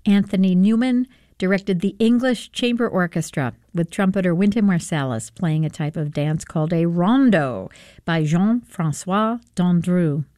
Anthony Newman directed the English Chamber Orchestra with trumpeter Wynton Marsalis playing a type of dance called a rondo by Jean-François Dandru.